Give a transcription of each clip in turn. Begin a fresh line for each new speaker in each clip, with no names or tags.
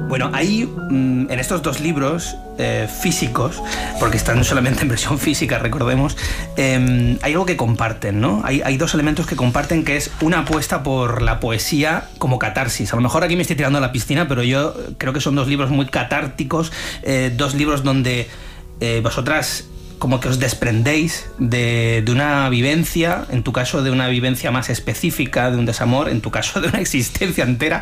Bueno, hay en estos dos libros físicos, porque están solamente en versión física, recordemos, hay algo que comparten, ¿no? Hay dos elementos que comparten, que es una apuesta por la poesía como catarsis. A lo mejor aquí me estoy tirando a la piscina, pero yo creo que son dos libros muy catárticos, dos libros donde vosotras como que os desprendéis de una vivencia, en tu caso de una vivencia más específica, de un desamor, en tu caso de una existencia entera.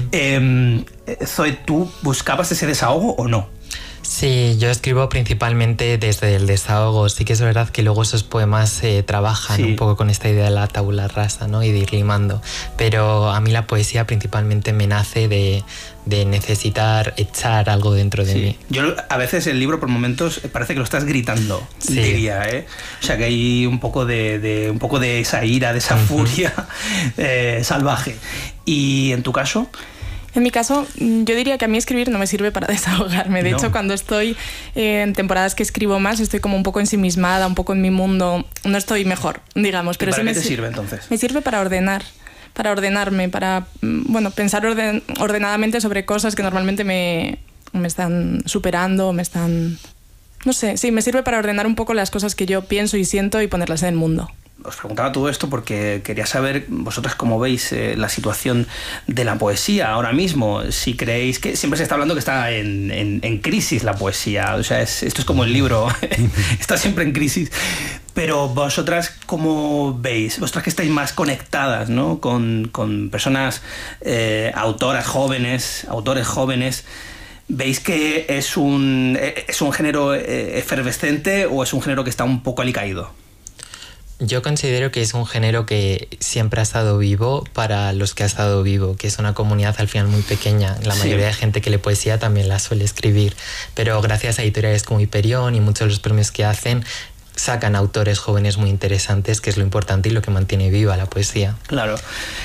Zoe, ¿tú buscabas ese desahogo o no?
Sí, yo escribo principalmente desde el desahogo. Sí que es verdad que luego esos poemas trabajan un poco con esta idea de la tabula rasa, ¿no? Y de ir limando. Pero a mí la poesía principalmente me nace de necesitar echar algo dentro de mí.
Yo a veces el libro por momentos parece que lo estás gritando, diría, ¿eh? O sea que hay un poco de esa ira, de esa furia salvaje. ¿Y en tu caso?
En mi caso, yo diría que a mí escribir no me sirve para desahogarme. De hecho, cuando estoy en temporadas que escribo más, estoy como un poco ensimismada, un poco en mi mundo. No estoy mejor, digamos. Pero
¿Y para qué te sirve entonces?
Me sirve para ordenarme, para pensar ordenadamente sobre cosas que normalmente me están superando, me están... No sé, sí, me sirve para ordenar un poco las cosas que yo pienso y siento y ponerlas en el mundo.
Os preguntaba todo esto porque quería saber vosotras cómo veis la situación de la poesía ahora mismo. Si creéis que siempre se está hablando que está en crisis la poesía. O sea, esto es como el libro, está siempre en crisis. Pero vosotras, ¿cómo veis? Vosotras que estáis más conectadas, ¿no? con personas, autoras jóvenes, autores jóvenes, ¿veis que es un género efervescente o es un género que está un poco alicaído?
Yo considero que es un género que siempre ha estado vivo para los que ha estado vivo, que es una comunidad al final muy pequeña. La mayoría de gente que lee poesía también la suele escribir, pero gracias a editoriales como Hyperion y muchos de los premios que hacen, sacan autores jóvenes muy interesantes, que es lo importante y lo que mantiene viva la poesía.
Claro.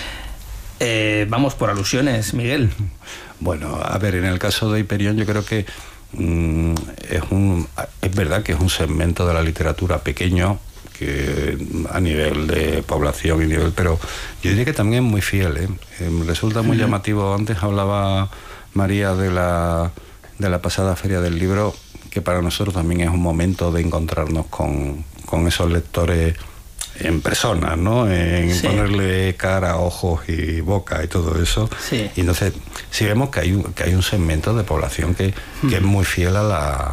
Vamos por alusiones, Miguel.
Bueno, a ver, en el caso de Hyperion yo creo que es verdad que es un segmento de la literatura pequeño, que a nivel de población y nivel, pero yo diría que también es muy fiel, ¿eh? Me resulta muy llamativo. Antes hablaba María de la pasada Feria del Libro, que para nosotros también es un momento de encontrarnos con esos lectores en persona, ¿no? En ponerle cara, ojos y boca y todo eso. Sí. Y entonces sí vemos que hay un segmento de población que es muy fiel a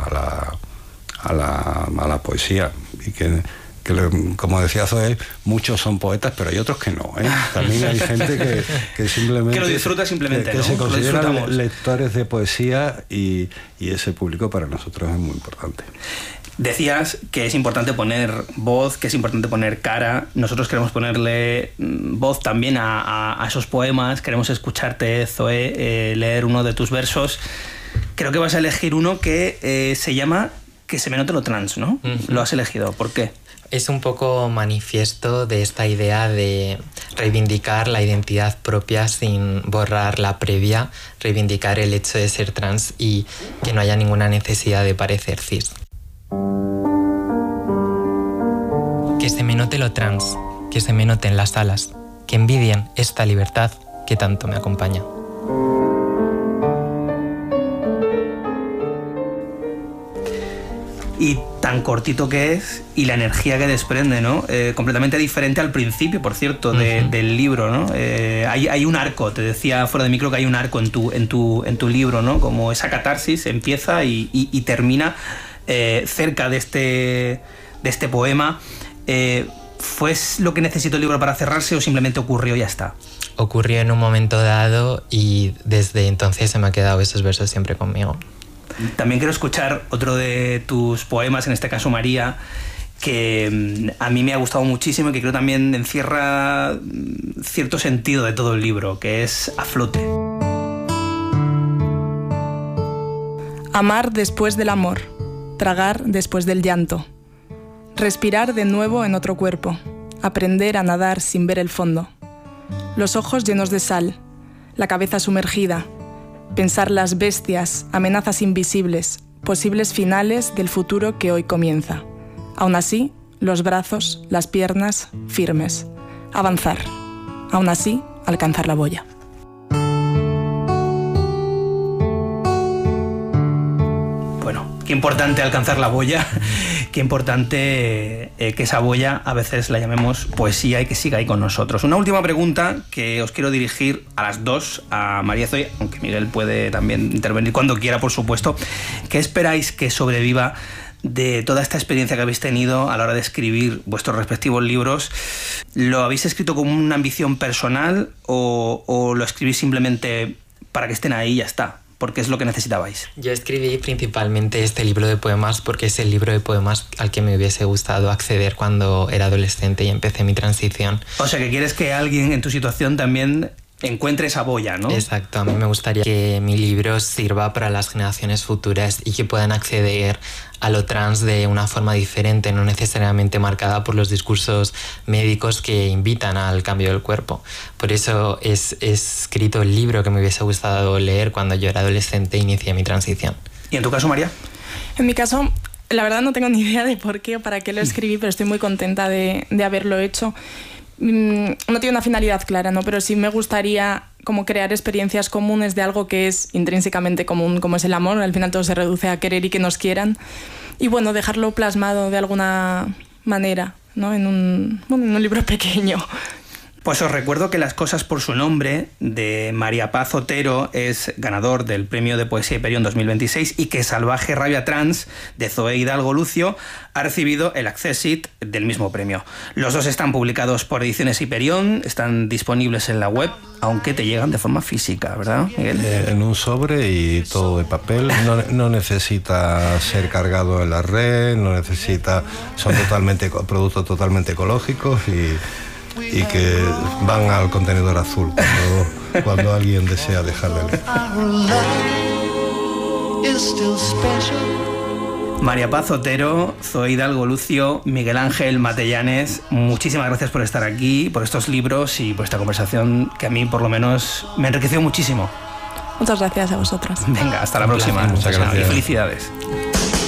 la poesía y que como decía Zoe, muchos son poetas, pero hay otros que no, ¿eh? También hay gente que simplemente...
que lo disfruta simplemente,
que
¿no?
se consideran lectores de poesía y ese público para nosotros es muy importante.
Decías que es importante poner voz, que es importante poner cara. Nosotros queremos ponerle voz también a esos poemas. Queremos escucharte, Zoe, leer uno de tus versos. Creo que vas a elegir uno que se llama Que se me note lo trans, ¿no? Lo has elegido. ¿Por qué?
Es un poco manifiesto de esta idea de reivindicar la identidad propia sin borrar la previa, reivindicar el hecho de ser trans y que no haya ninguna necesidad de parecer cis. Que se me note lo trans, que se me noten las alas, que envidien esta libertad que tanto me acompaña.
Y tan cortito que es y la energía que desprende, ¿no? Completamente diferente al principio, por cierto, del libro, ¿no? Hay un arco, te decía fuera de micro que hay un arco en tu libro, ¿no? Como esa catarsis empieza y termina cerca de este poema. ¿Fue lo que necesitó el libro para cerrarse o simplemente ocurrió y ya está?
Ocurrió en un momento dado y desde entonces se me han quedado esos versos siempre conmigo.
También quiero escuchar otro de tus poemas, en este caso María, que a mí me ha gustado muchísimo y que creo también encierra cierto sentido de todo el libro, que es A flote.
Amar después del amor, tragar después del llanto, respirar de nuevo en otro cuerpo, aprender a nadar sin ver el fondo, los ojos llenos de sal, la cabeza sumergida, pensar las bestias, amenazas invisibles, posibles finales del futuro que hoy comienza. Aún así, los brazos, las piernas, firmes. Avanzar. Aún así, alcanzar la boya.
Qué importante alcanzar la boya, qué importante que esa boya a veces la llamemos poesía y que siga ahí con nosotros. Una última pregunta que os quiero dirigir a las dos, a María Zoe, aunque Miguel puede también intervenir cuando quiera, por supuesto. ¿Qué esperáis que sobreviva de toda esta experiencia que habéis tenido a la hora de escribir vuestros respectivos libros? ¿Lo habéis escrito como una ambición personal o lo escribís simplemente para que estén ahí y ya está? Porque es lo que necesitabais.
Yo escribí principalmente este libro de poemas porque es el libro de poemas al que me hubiese gustado acceder cuando era adolescente y empecé mi transición.
O sea, que quieres que alguien en tu situación también encuentre esa boya, ¿no?
Exacto, a mí me gustaría que mi libro sirva para las generaciones futuras y que puedan acceder a lo trans de una forma diferente, no necesariamente marcada por los discursos médicos que invitan al cambio del cuerpo. Por eso he escrito el libro que me hubiese gustado leer cuando yo era adolescente e inicié mi transición.
¿Y en tu caso, María?
En mi caso, la verdad no tengo ni idea de por qué o para qué lo escribí, pero estoy muy contenta de haberlo hecho. No tiene una finalidad clara, ¿no? Pero sí me gustaría como crear experiencias comunes de algo que es intrínsecamente común, como es el amor. Al final todo se reduce a querer y que nos quieran. Y bueno, dejarlo plasmado de alguna manera, ¿no? En un libro pequeño.
Pues os recuerdo que Las cosas por su nombre, de María Paz Otero, es ganador del Premio de Poesía Hyperion 2026 y que Salvaje Rabia Trans, de Zoe Hidalgo Lucio, ha recibido el Accessit del mismo premio. Los dos están publicados por Ediciones Hyperion, están disponibles en la web, aunque te llegan de forma física, ¿verdad, Miguel?
En un sobre y todo de papel. No necesita ser cargado en la red, no necesita... Son productos totalmente ecológicos y que van al contenedor azul cuando alguien desea dejar de leer.
María Paz Otero, Zoe Hidalgo Lucio, Miguel Ángel Matellanes, muchísimas gracias por estar aquí, por estos libros y por esta conversación que a mí por lo menos me enriqueció muchísimo.
Muchas gracias a vosotros.
Venga, hasta la próxima.
Muchas gracias.
Y felicidades.